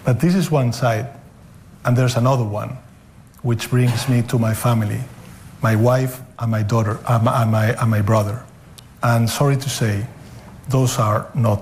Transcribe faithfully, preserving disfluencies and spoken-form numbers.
But this is one side, and there's another one, which brings me to my family, my wife and my daughter, and my, and my, and my brother. And sorry to say, those are not